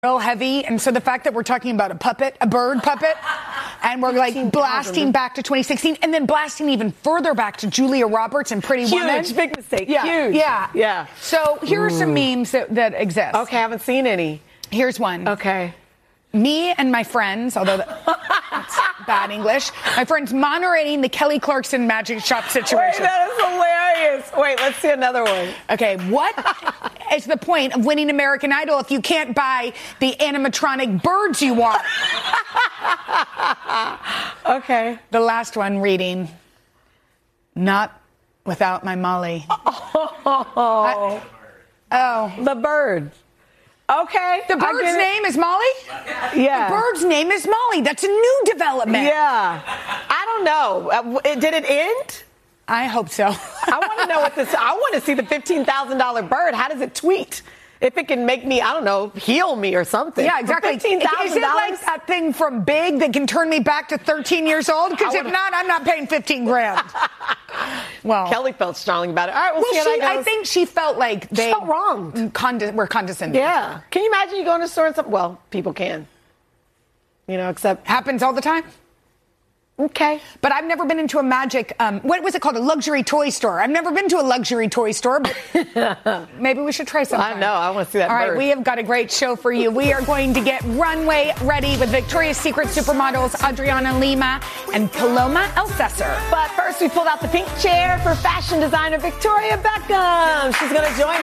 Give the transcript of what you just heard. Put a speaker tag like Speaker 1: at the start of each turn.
Speaker 1: real heavy. And so the fact that we're talking about a bird puppet, and we're like blasting back to 2016 and then blasting even further back to Julia Roberts and Pretty Woman.
Speaker 2: Huge, big mistake.
Speaker 1: Yeah,
Speaker 2: Huge.
Speaker 1: Yeah. So here are some memes that exist.
Speaker 2: Okay, I haven't seen any.
Speaker 1: Here's one.
Speaker 2: Okay.
Speaker 1: Me and my friends, although that's bad English, my friends moderating the Kelly Clarkson magic shop situation.
Speaker 2: Wait, that is hilarious. Wait, let's see another one.
Speaker 1: Okay, what is the point of winning American Idol if you can't buy the animatronic birds you want?
Speaker 2: Okay.
Speaker 1: The last one reading, not without my Molly.
Speaker 2: Oh. The bird. Okay.
Speaker 1: The bird's name is Molly?
Speaker 2: Yeah.
Speaker 1: The bird's name is Molly. That's a new development.
Speaker 2: Yeah. I don't know. Did it end?
Speaker 1: I hope so.
Speaker 2: I want to know I want to see the $15,000 bird. How does it tweet? If it can make me, I don't know, heal me or something.
Speaker 1: Yeah, exactly.
Speaker 2: $15,000?
Speaker 1: Is it like that thing from Big that can turn me back to 13 years old? Because if not, I'm not paying $15,000. Well,
Speaker 2: Kelly felt strongly about it. All right, we'll see how that goes.
Speaker 1: I think she felt like they
Speaker 2: felt wronged.
Speaker 1: Were condescending.
Speaker 2: Yeah. Can you imagine you go in a store and something? Well, people can. Except
Speaker 1: happens all the time.
Speaker 2: Okay.
Speaker 1: But I've never been into a magic, what was it called? A luxury toy store. I've never been to a luxury toy store, but maybe we should try something.
Speaker 2: I know. I want to see that
Speaker 1: All
Speaker 2: bird.
Speaker 1: right, we have got a great show for you. We are going to get runway ready with Victoria's Secret supermodels Adriana Lima and Paloma Elsesser.
Speaker 2: But first, we pulled out the pink chair for fashion designer Victoria Beckham. She's going to join